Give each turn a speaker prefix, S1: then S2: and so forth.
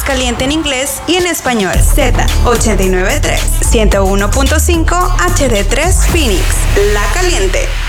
S1: Caliente en inglés y en español. Z89.3, 101.5 HD3 Phoenix. La Caliente.